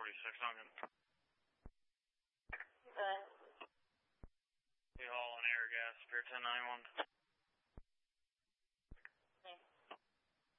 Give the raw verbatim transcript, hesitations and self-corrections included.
forty-six hundred. Uh, We haul on air gas, Pier ten ninety-one.